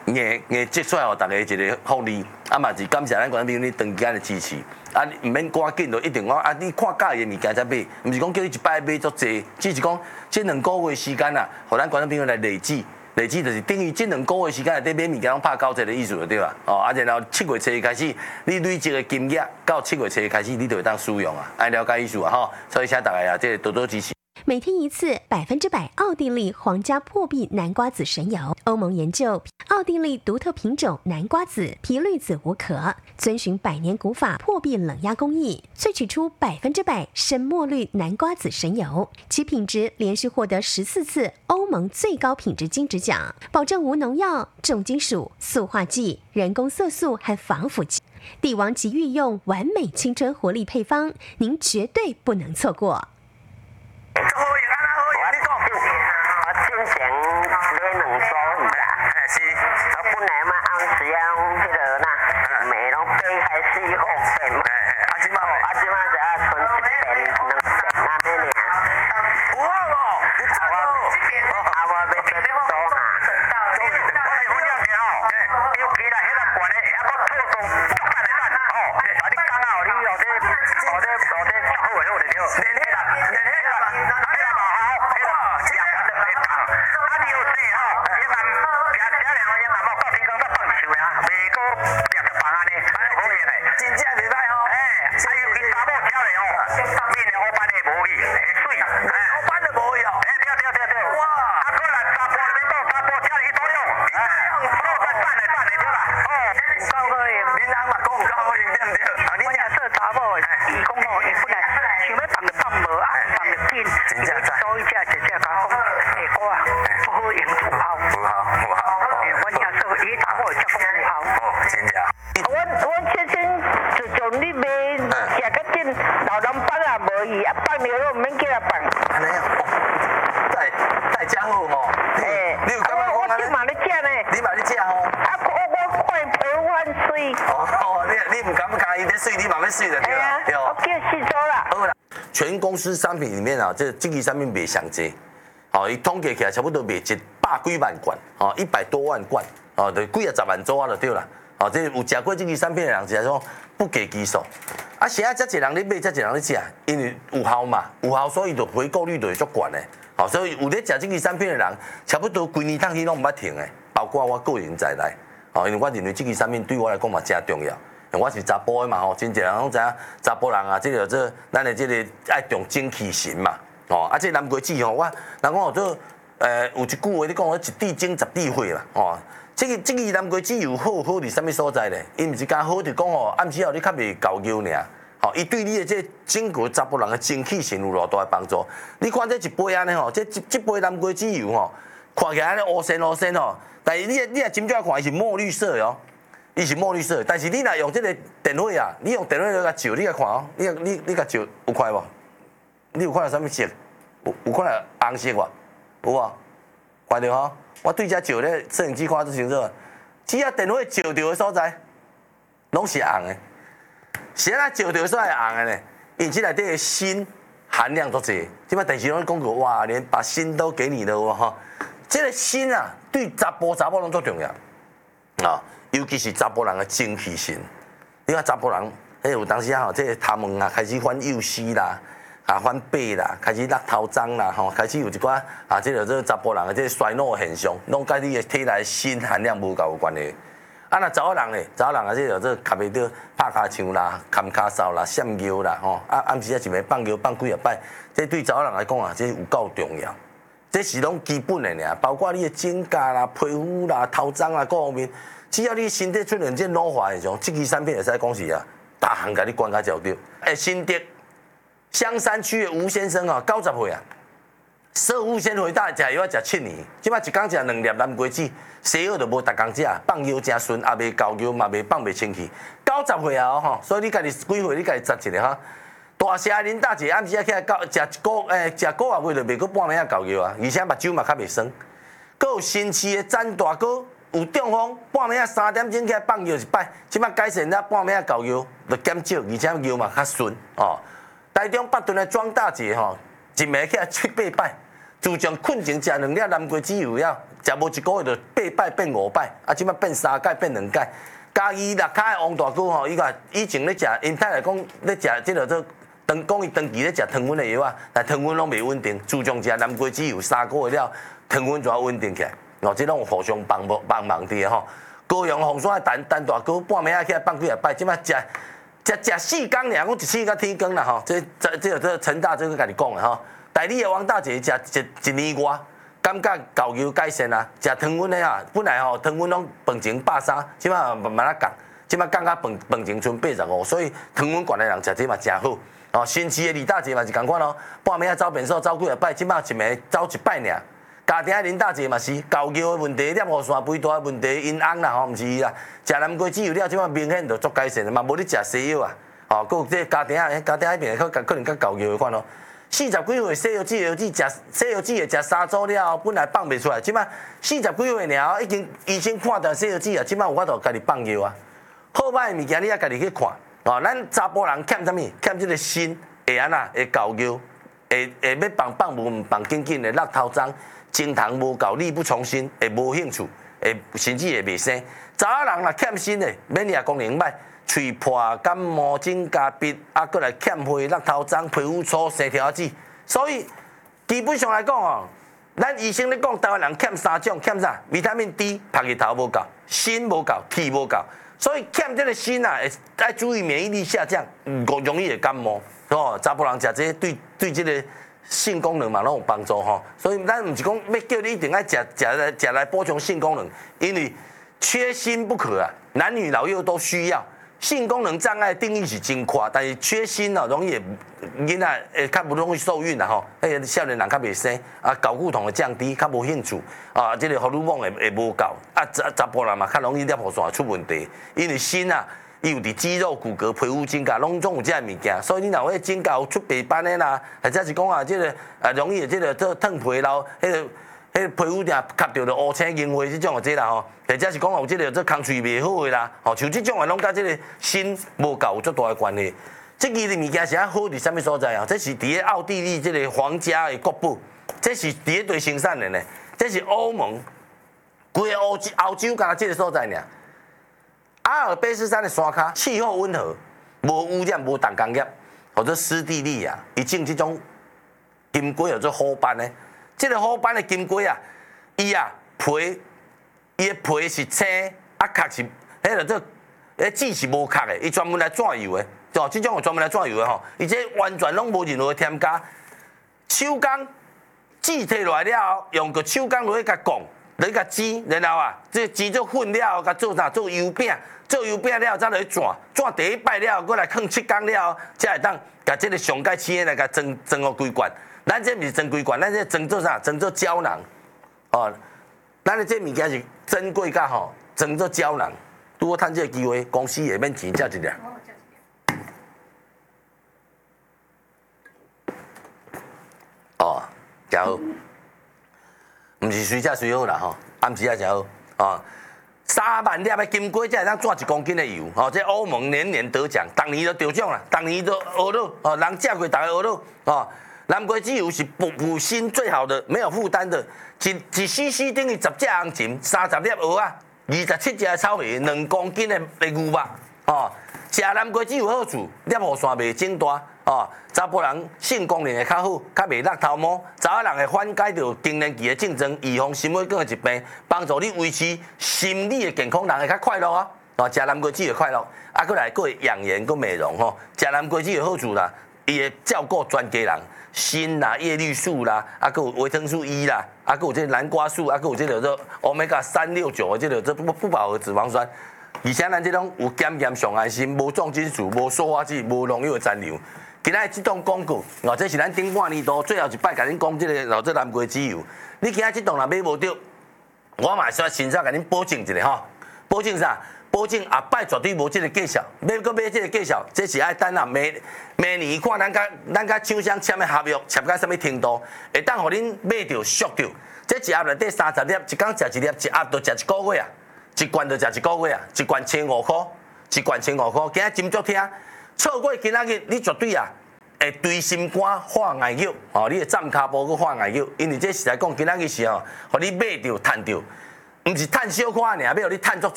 积出来，互大家一个福利，啊嘛是感谢咱观众朋友你长时间的支持，啊唔免赶紧就一定讲啊你看介意的物件才买，唔是讲叫你一摆买足济，只是讲这2个月时间啊，互咱观众朋友来累积。累积就是等于这2个月时间内底买物件，拢拍90的意思就对啦。哦，啊然后7月初开始，你累积的金额到7月初开始，你就会当使用啊，爱了解意思啊吼。所以请大家啊，这多多支持。 每天一次100%奥地利皇家破壁南瓜子神油，欧盟研究奥地利独特品种南瓜子皮绿子无壳，遵循100年古法破壁冷压工艺，萃取出100%深墨绿南瓜子神油，其品质连续获得14次欧盟最高品质金质奖，保证无农药、重金属、塑化剂、人工色素和防腐剂。帝王级御用完美青春活力配方，您绝对不能错过。 好用啊，好用，你讲。 我之前买2组啦， 是。 我本来嘛暗时啊，迄个呐，卖拢8还4号片嘛。 啊，即马只啊剩1片、2片那边尔。 有好无？你知无？ 啊，我要买2组哈。 我了解哦，尤其啦，迄个罐的，还佫套装足干的蛋哦。啊，你讲啊，你哦这足好的好的对。全公司商品里面啊，这经济商品卖上济，哦，伊统计起来差不多卖100几万罐，哦，100多万罐，哦，就几10万组啊就对啦，哦，这有食过经济商品的人，就是说不计其数。啊，现在遮侪人咧买，遮侪人咧食，因为有效嘛，有效所以就回购率就会足悬的，哦，所以有咧食经济商品的人，差不多规年通拢毋捌停的，包括我个人在内，哦，因为我认为经济商品对我来讲嘛真重要。我是查甫的嘛吼，真侪人拢知影查甫人啊，咱的这个爱重精气神嘛，哦，啊，这南瓜子吼，我人讲吼做有一句话你讲一滴精10滴血啦，哦，这个南瓜子有好伫什么所在咧？伊毋是讲好，就讲吼暗时后你较袂够牛尔，吼，伊对你的这整个查甫人的精气神有偌大的帮助。你看这一杯安尼吼，这杯南瓜子油吼，看起来安尼乌鲜吼，但是你若斟酌看，伊是墨绿色的哦。伊是墨绿色，但是你若用这个电火啊，你用电火来甲照，你甲看哦，你甲照有看无？你有看到啥物色？有看到红色无？有无？看到吼？我对遮照咧，摄影机看得清楚。只要电火照到的所在，拢是红的。是安怎照到所在红的呢？因这内底的锌含量足济。即摆电视拢讲过，哇，连把锌都给你了哇哈！这个锌啊，对查甫拢足重要啊。尤其是查甫人的精气神，你看查甫人，有当时啊吼，这个头毛啊开始翻幼丝啦，啊翻白啦，开始落头脏啦，吼，开始有一寡啊，这查甫人的这衰老的现象，拢甲你的体内锌含量无够有关系。啊，那查某人咧，查某人啊，这卡袂到拍骹枪啦、砍骹梢啦、闪腰啦，吼，啊暗时啊一暝放尿放几啊摆，这对查某人来讲啊，这有够重要。这是拢基本的尔，包括你的指甲啦、皮肤啦、头脏啦各方面。只要你身体出现这老化现象，这支产品会使讲是啊，大项甲你管甲照着。新竹香山区的吴先生啊，90岁啊，食物纤维大食药要食7年，即摆一工食2粒南瓜子，西药就无逐工食，放药真顺，也袂高药嘛袂放袂清气。90岁啊吼，所以你家己几岁你家己择一个哈。大声恁大姐暗时啊起来食1个月就袂过半暝啊高药啊，而且目睭嘛较袂酸。佮有新市的詹大哥。有中风，半暝啊3点钟起来放药一摆，即摆改善了半暝啊高药，就减少，而且药嘛较顺哦。台中北屯的庄大姐吼，一暝起来7、8摆，自从困前食2粒南瓜子油了， 食无一个月就8摆变5摆，啊，即摆变3摆变2摆。家己6骹的王大哥吼，伊甲以前咧食，因太太讲咧食即个做讲伊长期咧食糖分的药啊，但糖分拢袂稳定，自从食南瓜籽油3个月了，糖分就要稳定起来。哦，即种互相帮忙伫吼。高阳红山陈大哥半暝起来放几啊摆，即摆食4工尔，我一次到天光啦吼。这陈大这个甲你讲的吼，代理的王大姐食一年外。感觉狗油改善啊，食糖分的啊，本来吼糖分拢饭前83，即摆慢慢降，即摆降到饭前剩85，所以糖分悬的人食这嘛真好。哦，新市的李大姐嘛是共款咯，半暝啊走便所走几啊摆，即摆一暝走1摆尔。家庭的林大姐嘛是狗油的问题，尿雨线肥大的问题，因翁啦吼，毋是伊啦。食南瓜籽油了，即摆明显就足改善的嘛，无咧食西药啊。哦，佮有这家庭迄边可能较狗油的款咯。40几岁西药籽食西药籽会食3组了，本来放袂出来，即摆40几岁尔，已经医生看到西药籽啊，即摆有法度家己放药啊。好歹的物件你也家己去看，哦，咱查甫人欠啥物？欠即个心会安那会狗药，会要放无放紧紧的落头脏，精糖无够，力不从心，会无兴趣，会甚至会袂生。查某人若欠心的，免你也功能歹。喙破、感冒、肿加鼻，啊，搁来欠血、落头脏、皮肤粗、生条子，所以基本上来讲哦，咱医生咧讲，台湾人欠3种，欠啥？维他命 D 晒日头无够，锌无够，铁无够，所以欠这个锌啊，会要注意免疫力下降，容易会感冒，哦，查甫人食这对这个性功能嘛拢有帮助吼，所以咱毋是讲要叫你一定要食来补充性功能，因为缺锌不可啊，男女老幼都需要。性功能障碍定义是真宽，但是缺锌哦，容易囡仔会较不容易受孕啦吼，迄个少年人较袂生，啊，睾固酮会降低，较无兴趣，啊，这个荷尔蒙会无够，啊，查甫人嘛较容易尿壶线出问题，因为锌啊，伊有伫肌肉、骨骼、皮肤、指甲，拢总有这物件，所以你若迄指甲有出白斑的啦，或者是讲啊，这个容易这个做脱皮咯，迄个皮肤定吸到的乌青银灰这种这啦吼，或者是讲有这个做空喙袂好的啦，吼，像这种的拢甲这个锌无够有足大的关系。这支的物件是啊好伫啥物所在啊？这是伫咧奥地利这个皇家的国宝，这是伫咧对生产的呢，这是欧盟，规个欧洲敢这个所在尔。阿尔卑斯山的山骹气候温和，无污染，无重工业，或者湿地利啊，伊种这种金龟叫做虎斑呢。这个虎斑的金龟啊，伊啊皮，伊的皮是青，啊壳是迄个做，籽是无壳的，伊专门来抓油的，哦，这种专门来抓油的吼，而且完全拢无任何添加，手工籽摕落来了后，用个手工落去甲讲，落去甲煎，然后啊，这煎做粉了后，甲做啥？做油饼，做油饼了后，再落去转第一摆了后，过来放7天了后，才会当甲这个上盖青的来甲装互规罐。咱这毋是装规罐，咱这装做啥？装做胶囊，哦，咱的这物件是珍贵甲吼，装做胶囊。如果趁这个机会，公司下面钱借一粒。哦，真好，毋是随食随好啦吼，暗时也真好哦。3万粒的金龟才会当赚1公斤的油，哦，这欧盟年年得奖，当年就得奖啦，当年都学到，哦，人食过大家学到，哦。南瓜籽油是补锌最好的，没有负担的。一 cc 等于10只红芹，30粒蚵仔，27只草莓，2公斤的牛肉。哦，食南瓜籽有好处，尿壶线袂肿大。哦，查甫人性功能会较好，较袂落头毛。查某人会缓解到更年期的症状，预防心血管的疾病，帮助你维持心理的健康，人会较快乐啊。哦，食南瓜籽会快乐，啊，过来会养颜，佮美容吼。食南瓜籽有好处啦，伊会照顾全家人。锌啦、叶绿素啦，啊，佮有维生素 E 啦，啊，佮有这南瓜素，啊，佮有这个做 Omega 369的这个不饱和脂肪酸，而且咱这种有减盐上安心，无重金属，无塑化剂，无农药的残留。今仔这档广告，哦，这是咱顶半年度最后一摆甲恁讲这个老这南瓜籽油。你今仔这档若买无着，我嘛需要先早甲恁保证一下吼，保证啥？保证下摆绝对无这个计数，要搁买这个计数，这是爱等啊明年看咱甲厂商签的合约签到什么程度，会当互恁买着俗着。这一盒内底30粒，一工食1粒，一盒就食1个月啊，一罐就食1个月啊，一罐15块，一罐15块，今仔真足听，错过今仔日你绝对啊会对心肝化眼药，哦，你的站骹步去化眼药，因为这实在讲，今仔日是哦，互你买着、趁着，毋是趁小可尔，要互你趁足